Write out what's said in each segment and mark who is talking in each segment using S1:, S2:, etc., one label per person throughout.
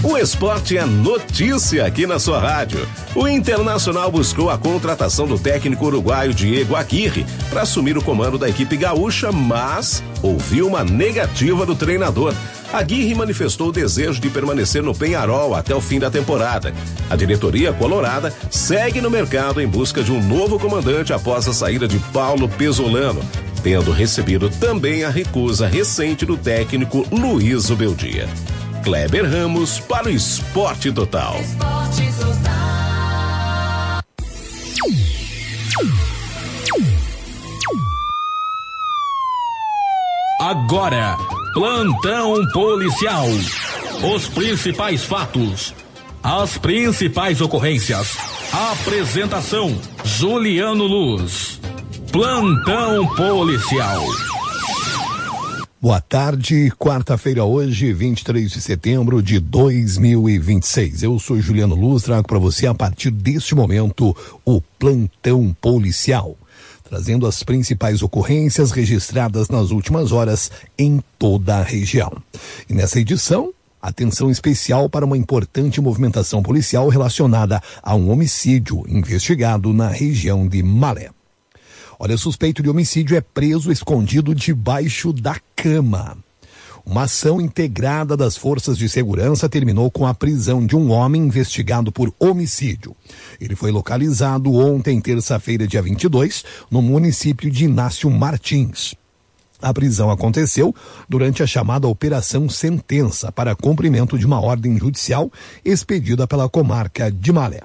S1: O esporte é notícia aqui na sua rádio. O Internacional buscou a contratação do técnico uruguaio Diego Aguirre para assumir o comando da equipe gaúcha, mas ouviu uma negativa do treinador. Aguirre manifestou o desejo de permanecer no Peñarol até o fim da temporada. A diretoria colorada segue no mercado em busca de um novo comandante após a saída de Paulo Pesolano, tendo recebido também a recusa recente do técnico Luiz Ubeldia. Kleber Ramos para o Esporte Total.
S2: Agora, plantão policial. Os principais fatos, as principais ocorrências. Apresentação: Juliano Luz. Plantão policial.
S3: Boa tarde, quarta-feira hoje, 23 de setembro de 2026. Eu sou Juliano Luz, trago para você a partir deste momento o Plantão Policial, trazendo as principais ocorrências registradas nas últimas horas em toda a região. E nessa edição, atenção especial para uma importante movimentação policial relacionada a um homicídio investigado na região de Malé. Olha, suspeito de homicídio é preso escondido debaixo da cama. Uma ação integrada das forças de segurança terminou com a prisão de um homem investigado por homicídio. Ele foi localizado ontem, terça-feira, dia 22, no município de Inácio Martins. A prisão aconteceu durante a chamada Operação Sentença para cumprimento de uma ordem judicial expedida pela comarca de Malé.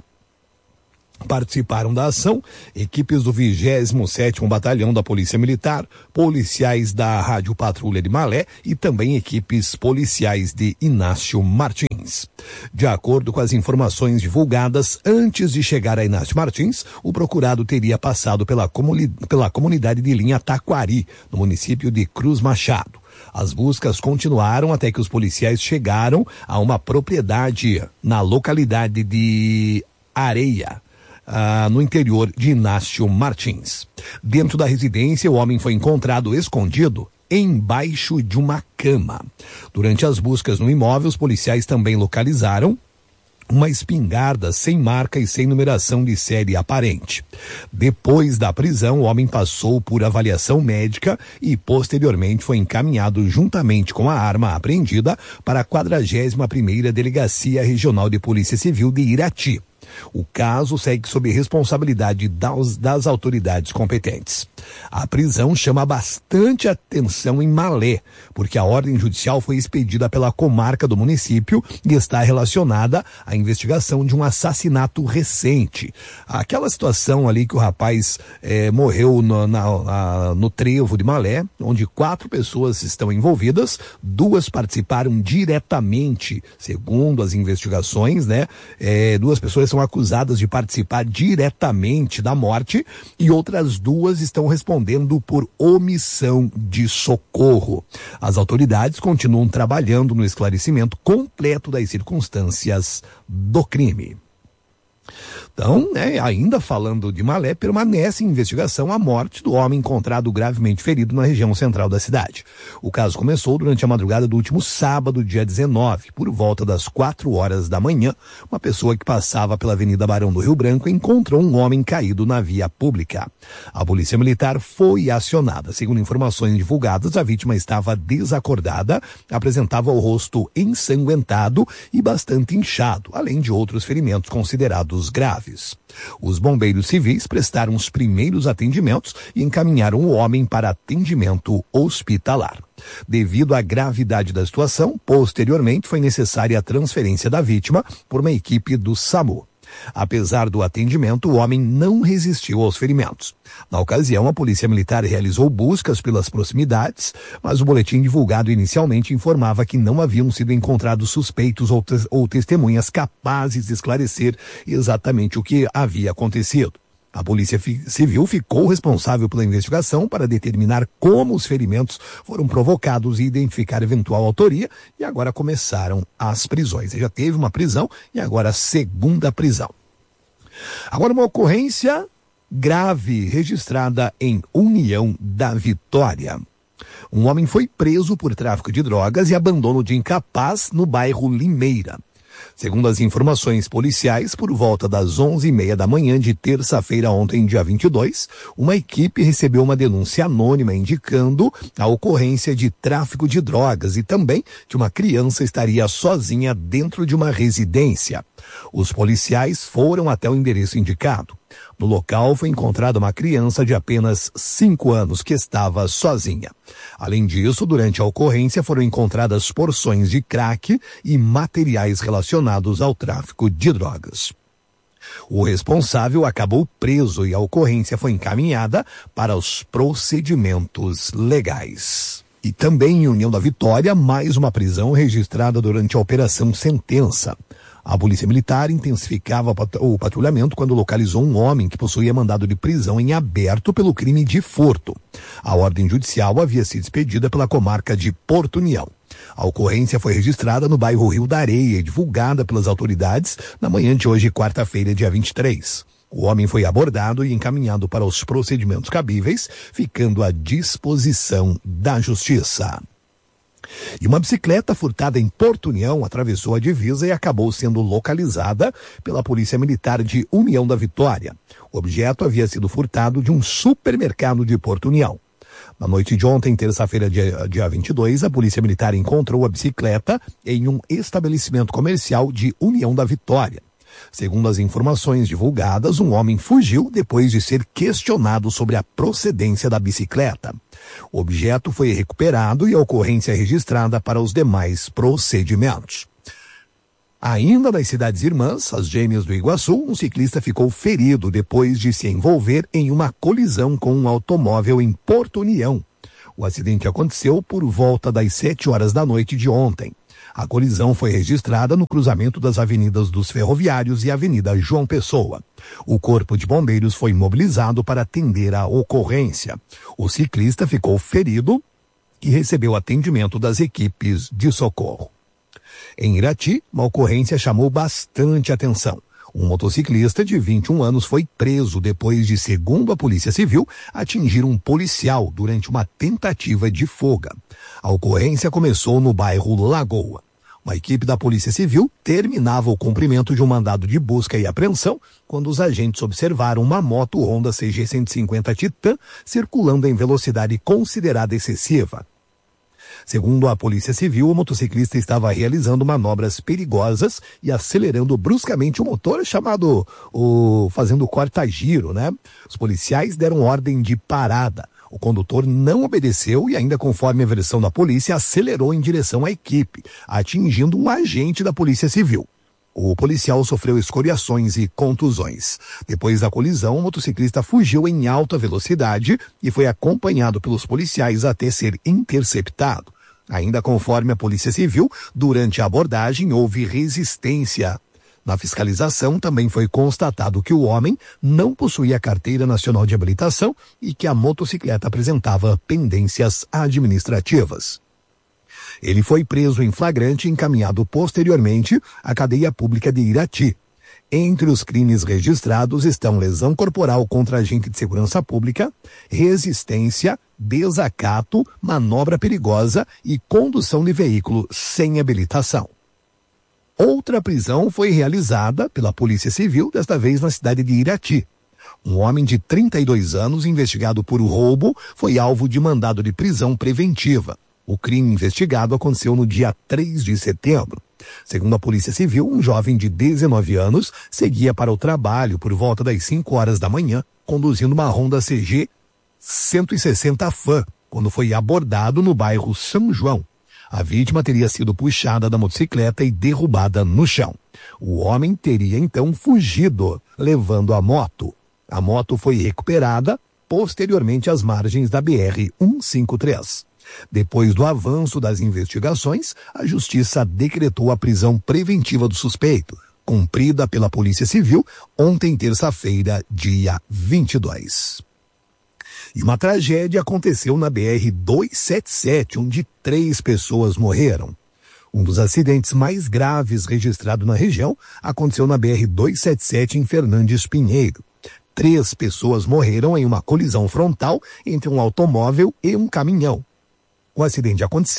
S3: Participaram da ação equipes do 27º Batalhão da Polícia Militar, policiais da Rádio Patrulha de Malé e também equipes policiais de Inácio Martins. De acordo com as informações divulgadas, antes de chegar a Inácio Martins, o procurado teria passado pela comunidade de Linha Taquari, no município de Cruz Machado. As buscas continuaram até que os policiais chegaram a uma propriedade na localidade de Areia, no interior de Inácio Martins. Dentro da residência, o homem foi encontrado escondido embaixo de uma cama. Durante as buscas no imóvel, os policiais também localizaram uma espingarda sem marca e sem numeração de série aparente. Depois da prisão, o homem passou por avaliação médica e posteriormente foi encaminhado juntamente com a arma apreendida para a 41ª Delegacia Regional de Polícia Civil de Irati. O caso segue sob responsabilidade das autoridades competentes. A prisão chama bastante atenção em Malé, porque a ordem judicial foi expedida pela comarca do município e está relacionada à investigação de um assassinato recente. Aquela situação ali que o rapaz morreu no trevo de Malé, onde 4 pessoas estão envolvidas, 2 participaram diretamente, segundo as investigações, 2 pessoas são acusadas de participar diretamente da morte e outras 2 estão respondendo por omissão de socorro. As autoridades continuam trabalhando no esclarecimento completo das circunstâncias do crime. Então, ainda falando de Malé, permanece em investigação a morte do homem encontrado gravemente ferido na região central da cidade. O caso começou durante a madrugada do último sábado, dia 19, por volta das 4 horas da manhã. Uma pessoa que passava pela Avenida Barão do Rio Branco encontrou um homem caído na via pública. A polícia militar foi acionada. Segundo informações divulgadas, a vítima estava desacordada, apresentava o rosto ensanguentado e bastante inchado, além de outros ferimentos considerados graves. Os bombeiros civis prestaram os primeiros atendimentos e encaminharam o homem para atendimento hospitalar. Devido à gravidade da situação, posteriormente foi necessária a transferência da vítima por uma equipe do SAMU. Apesar do atendimento, o homem não resistiu aos ferimentos. Na ocasião, a Polícia Militar realizou buscas pelas proximidades, mas o boletim divulgado inicialmente informava que não haviam sido encontrados suspeitos ou testemunhas capazes de esclarecer exatamente o que havia acontecido. A Polícia Civil ficou responsável pela investigação para determinar como os ferimentos foram provocados e identificar eventual autoria, e agora começaram as prisões. Já teve uma prisão e agora a segunda prisão. Agora uma ocorrência grave registrada em União da Vitória. Um homem foi preso por tráfico de drogas e abandono de incapaz no bairro Limeira. Segundo as informações policiais, por volta das 11h30 da manhã de terça-feira ontem, dia 22, uma equipe recebeu uma denúncia anônima indicando a ocorrência de tráfico de drogas e também que uma criança estaria sozinha dentro de uma residência. Os policiais foram até o endereço indicado. No local foi encontrada uma criança de apenas 5 anos que estava sozinha. Além disso, durante a ocorrência foram encontradas porções de crack e materiais relacionados ao tráfico de drogas. O responsável acabou preso e a ocorrência foi encaminhada para os procedimentos legais. E também em União da Vitória, mais uma prisão registrada durante a Operação Sentença. A Polícia Militar intensificava o patrulhamento quando localizou um homem que possuía mandado de prisão em aberto pelo crime de furto. A ordem judicial havia sido expedida pela comarca de Porto União. A ocorrência foi registrada no bairro Rio da Areia e divulgada pelas autoridades na manhã de hoje, quarta-feira, dia 23. O homem foi abordado e encaminhado para os procedimentos cabíveis, ficando à disposição da Justiça. E uma bicicleta furtada em Porto União atravessou a divisa e acabou sendo localizada pela Polícia Militar de União da Vitória. O objeto havia sido furtado de um supermercado de Porto União. Na noite de ontem, terça-feira, dia 22, a Polícia Militar encontrou a bicicleta em um estabelecimento comercial de União da Vitória. Segundo as informações divulgadas, um homem fugiu depois de ser questionado sobre a procedência da bicicleta. O objeto foi recuperado e a ocorrência registrada para os demais procedimentos. Ainda nas cidades irmãs, as Gêmeas do Iguaçu, um ciclista ficou ferido depois de se envolver em uma colisão com um automóvel em Porto União. O acidente aconteceu por volta das 7 horas da noite de ontem. A colisão foi registrada no cruzamento das avenidas dos Ferroviários e Avenida João Pessoa. O Corpo de Bombeiros foi mobilizado para atender a ocorrência. O ciclista ficou ferido e recebeu atendimento das equipes de socorro. Em Irati, uma ocorrência chamou bastante atenção. Um motociclista de 21 anos foi preso depois de, segundo a Polícia Civil, atingir um policial durante uma tentativa de fuga. A ocorrência começou no bairro Lagoa. Uma equipe da Polícia Civil terminava o cumprimento de um mandado de busca e apreensão quando os agentes observaram uma moto Honda CG 150 Titan circulando em velocidade considerada excessiva. Segundo a Polícia Civil, o motociclista estava realizando manobras perigosas e acelerando bruscamente o motor, fazendo corta-giro, né? Os policiais deram ordem de parada. O condutor não obedeceu e, ainda conforme a versão da polícia, acelerou em direção à equipe, atingindo um agente da Polícia Civil. O policial sofreu escoriações e contusões. Depois da colisão, o motociclista fugiu em alta velocidade e foi acompanhado pelos policiais até ser interceptado. Ainda conforme a Polícia Civil, durante a abordagem houve resistência. Na fiscalização também foi constatado que o homem não possuía carteira nacional de habilitação e que a motocicleta apresentava pendências administrativas. Ele foi preso em flagrante e encaminhado posteriormente à cadeia pública de Irati. Entre os crimes registrados estão lesão corporal contra agente de segurança pública, resistência, desacato, manobra perigosa e condução de veículo sem habilitação. Outra prisão foi realizada pela Polícia Civil, desta vez na cidade de Irati. Um homem de 32 anos, investigado por roubo, foi alvo de mandado de prisão preventiva. O crime investigado aconteceu no dia 3 de setembro. Segundo a Polícia Civil, um jovem de 19 anos seguia para o trabalho por volta das 5 horas da manhã, conduzindo uma Honda CG 160 Fan, quando foi abordado no bairro São João. A vítima teria sido puxada da motocicleta e derrubada no chão. O homem teria então fugido, levando a moto. A moto foi recuperada posteriormente às margens da BR-153. Depois do avanço das investigações, a Justiça decretou a prisão preventiva do suspeito, cumprida pela Polícia Civil ontem, terça-feira, dia 22. E uma tragédia aconteceu na BR-277, onde 3 pessoas morreram. Um dos acidentes mais graves registrado na região aconteceu na BR-277 em Fernandes Pinheiro. 3 pessoas morreram em uma colisão frontal entre um automóvel e um caminhão. O acidente aconteceu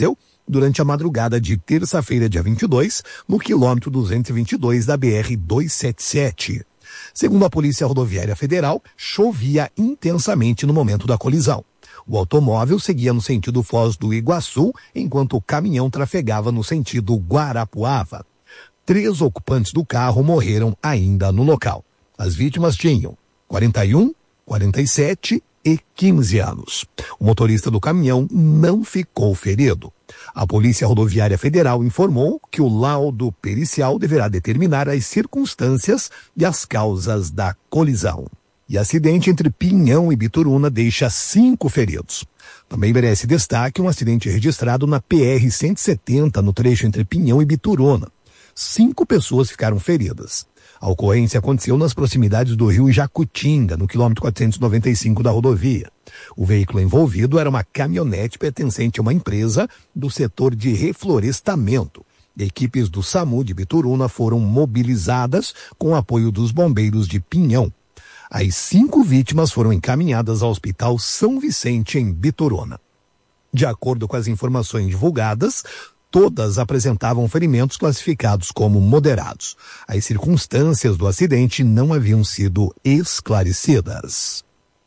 S3: durante a madrugada de terça-feira, dia 22, no quilômetro 222 da BR-277. Segundo a Polícia Rodoviária Federal, chovia intensamente no momento da colisão. O automóvel seguia no sentido Foz do Iguaçu, enquanto o caminhão trafegava no sentido Guarapuava. 3 ocupantes do carro morreram ainda no local. As vítimas tinham 41, 47 e 15 anos. O motorista do caminhão não ficou ferido. A Polícia Rodoviária Federal informou que o laudo pericial deverá determinar as circunstâncias e as causas da colisão. E acidente entre Pinhão e Bituruna deixa 5 feridos. Também merece destaque um acidente registrado na PR-170, no trecho entre Pinhão e Bituruna. 5 pessoas ficaram feridas. A ocorrência aconteceu nas proximidades do rio Jacutinga, no quilômetro 495 da rodovia. O veículo envolvido era uma caminhonete pertencente a uma empresa do setor de reflorestamento. Equipes do SAMU de Bituruna foram mobilizadas com o apoio dos bombeiros de Pinhão. As 5 vítimas foram encaminhadas ao Hospital São Vicente, em Bituruna. De acordo com as informações divulgadas, todas apresentavam ferimentos classificados como moderados. As circunstâncias do acidente não haviam sido esclarecidas.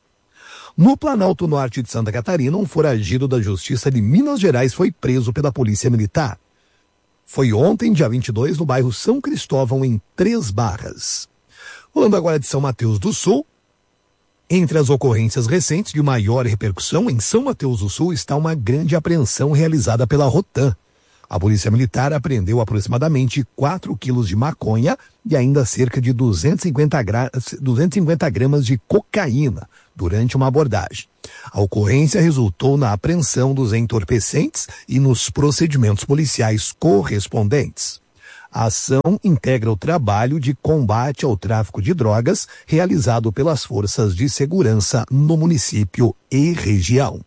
S3: No Planalto Norte de Santa Catarina, um foragido da Justiça de Minas Gerais foi preso pela Polícia Militar. Foi ontem, dia 22, no bairro São Cristóvão, em 3 Barras. Falando agora de São Mateus do Sul, entre as ocorrências recentes de maior repercussão, em São Mateus do Sul está uma grande apreensão realizada pela Rotan. A Polícia Militar apreendeu aproximadamente 4 quilos de maconha e ainda cerca de 250 gramas de cocaína durante uma abordagem. A ocorrência resultou na apreensão dos entorpecentes e nos procedimentos policiais correspondentes. A ação integra o trabalho de combate ao tráfico de drogas realizado pelas forças de segurança no município e região.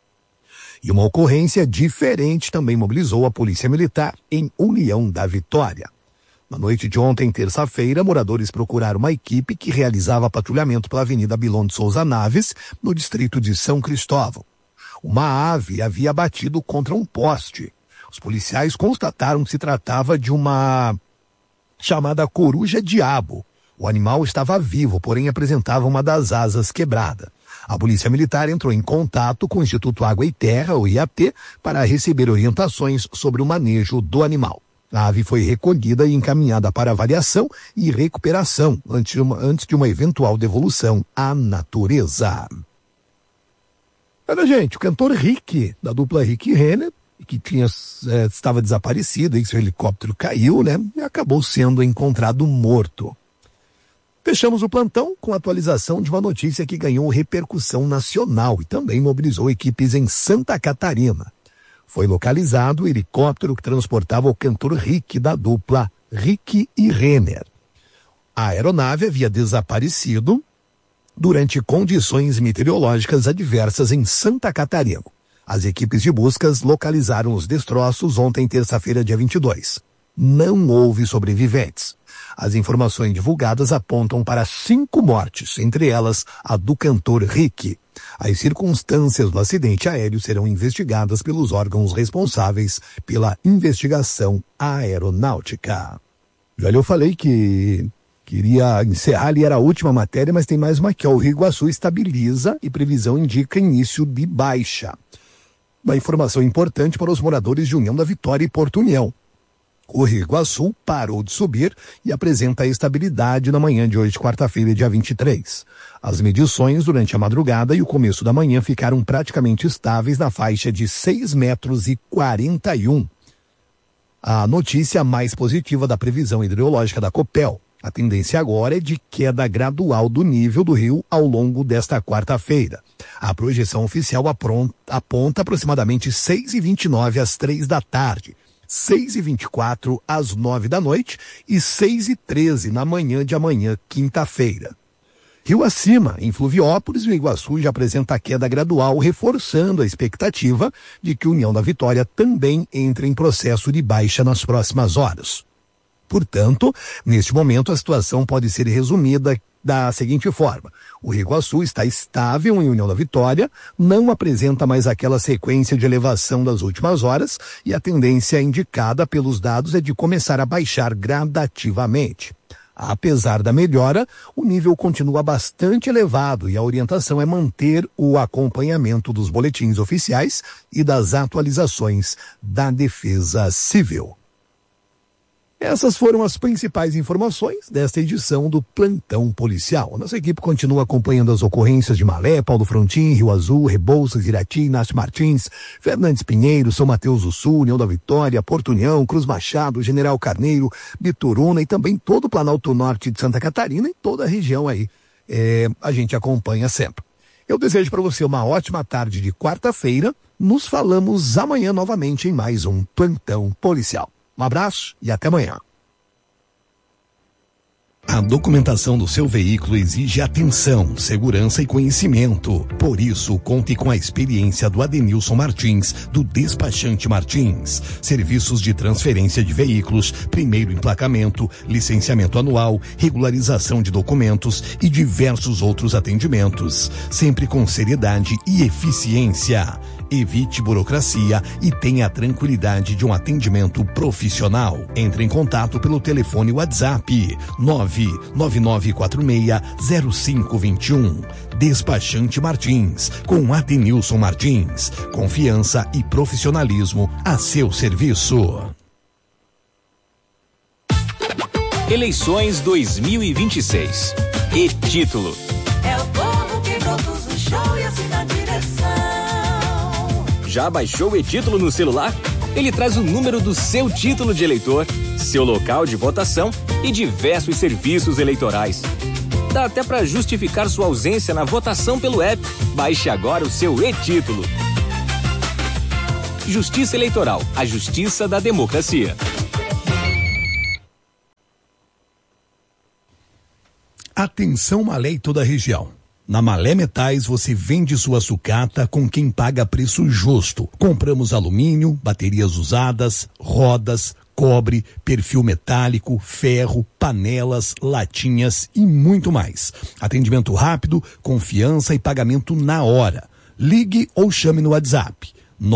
S3: E uma ocorrência diferente também mobilizou a Polícia Militar em União da Vitória. Na noite de ontem, terça-feira, moradores procuraram uma equipe que realizava patrulhamento pela Avenida Bilon de Souza Naves, no distrito de São Cristóvão. Uma ave havia batido contra um poste. Os policiais constataram que se tratava de uma chamada coruja-diabo. O animal estava vivo, porém apresentava uma das asas quebrada. A Polícia Militar entrou em contato com o Instituto Água e Terra, o IAT, para receber orientações sobre o manejo do animal. A ave foi recolhida e encaminhada para avaliação e recuperação antes de uma eventual devolução à natureza. Olha, gente, o cantor Rick, da dupla Rick e Renner, que estava desaparecido, e seu helicóptero caiu, e acabou sendo encontrado morto. Fechamos o plantão com a atualização de uma notícia que ganhou repercussão nacional e também mobilizou equipes em Santa Catarina. Foi localizado o helicóptero que transportava o cantor Rick da dupla Rick e Renner. A aeronave havia desaparecido durante condições meteorológicas adversas em Santa Catarina. As equipes de buscas localizaram os destroços ontem, terça-feira, dia 22. Não houve sobreviventes. As informações divulgadas apontam para 5 mortes, entre elas a do cantor Rick. As circunstâncias do acidente aéreo serão investigadas pelos órgãos responsáveis pela investigação aeronáutica. Já eu falei que queria encerrar ali, era a última matéria, mas tem mais uma aqui. O Rio Iguaçu estabiliza e previsão indica início de baixa. Uma informação importante para os moradores de União da Vitória e Porto União. O Rio Iguaçu parou de subir e apresenta estabilidade na manhã de hoje, quarta-feira, dia 23. As medições durante a madrugada e o começo da manhã ficaram praticamente estáveis na faixa de 6,41 metros. A notícia mais positiva da previsão hidrológica da Copel. A tendência agora é de queda gradual do nível do rio ao longo desta quarta-feira. A projeção oficial aponta aproximadamente 6h29 às 3 da tarde. 6h24 às 9 da noite e 6h13 na manhã de amanhã, quinta-feira. Rio acima, em Fluviópolis, o Iguaçu já apresenta queda gradual, reforçando a expectativa de que a União da Vitória também entre em processo de baixa nas próximas horas. Portanto, neste momento, a situação pode ser resumida da seguinte forma: o Rio Iguaçu está estável em União da Vitória, não apresenta mais aquela sequência de elevação das últimas horas e a tendência indicada pelos dados é de começar a baixar gradativamente. Apesar da melhora, o nível continua bastante elevado e a orientação é manter o acompanhamento dos boletins oficiais e das atualizações da Defesa Civil. Essas foram as principais informações desta edição do Plantão Policial. Nossa equipe continua acompanhando as ocorrências de Malé, Paulo Frontin, Rio Azul, Rebouças, Irati, Inácio Martins, Fernandes Pinheiro, São Mateus do Sul, União da Vitória, Porto União, Cruz Machado, General Carneiro, Bituruna e também todo o Planalto Norte de Santa Catarina e toda a região aí. A gente acompanha sempre. Eu desejo para você uma ótima tarde de quarta-feira. Nos falamos amanhã novamente em mais um Plantão Policial. Um abraço e até amanhã. A documentação do seu veículo exige atenção, segurança e conhecimento. Por isso, conte com a experiência do Adenilson Martins, do Despachante Martins. Serviços de transferência de veículos, primeiro emplacamento, licenciamento anual, regularização de documentos e diversos outros atendimentos. Sempre com seriedade e eficiência. Evite burocracia e tenha a tranquilidade de um atendimento profissional. Entre em contato pelo telefone WhatsApp 999460521. Despachante Martins, com Adenilson Martins. Confiança e profissionalismo a seu serviço.
S4: Eleições 2026. E título:
S5: é o povo que produz o show e assim na direção.
S4: Já baixou o e-título no celular? Ele traz o número do seu título de eleitor, seu local de votação e diversos serviços eleitorais. Dá até para justificar sua ausência na votação pelo app. Baixe agora o seu e-título. Justiça Eleitoral, a justiça da democracia.
S3: Atenção Malé e toda a região. Na Malé Metais você vende sua sucata com quem paga preço justo. Compramos alumínio, baterias usadas, rodas, cobre, perfil metálico, ferro, panelas, latinhas e muito mais. Atendimento rápido, confiança e pagamento na hora. Ligue ou chame no WhatsApp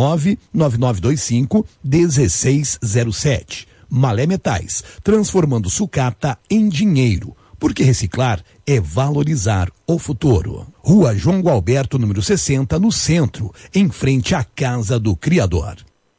S3: 99925-1607. Malé Metais, transformando sucata em dinheiro. Porque reciclar é valorizar o futuro. Rua João Gualberto, número 60, no centro, em frente à Casa do Criador.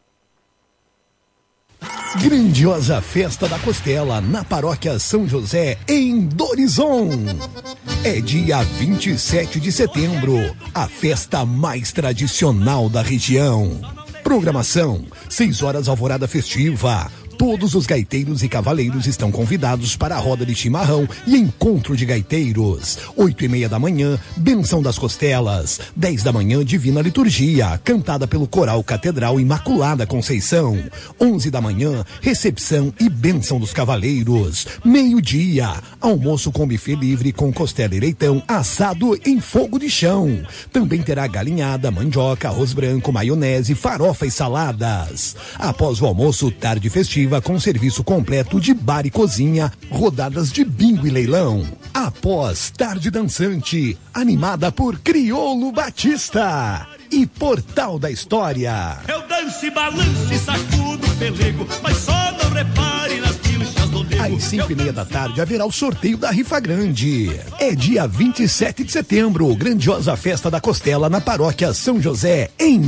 S3: Grandiosa Festa da Costela na Paróquia São José, em Dorizon. É dia 27 de setembro, a festa mais tradicional da região. Programação, 6 horas alvorada festiva. Todos os gaiteiros e cavaleiros estão convidados para a roda de chimarrão e encontro de gaiteiros. 8:30 da manhã, Benção das Costelas. 10 da manhã, Divina Liturgia, cantada pelo Coral Catedral Imaculada Conceição. 11 da manhã, recepção e Benção dos Cavaleiros. 12:00, almoço com buffet livre com costela e leitão assado em fogo de chão. Também terá galinhada, mandioca, arroz branco, maionese, farofa e saladas. Após o almoço, tarde festiva com serviço completo de bar e cozinha, rodadas de bingo e leilão. Após tarde dançante, animada por Crioulo Batista e Portal da História.
S6: Eu danço e balanço e sacudo o pelego, mas só não repare nas pilchas do nego.
S3: Às 5:30 da tarde haverá o sorteio da Rifa Grande. É dia 27 de setembro, grandiosa Festa da Costela na Paróquia São José, em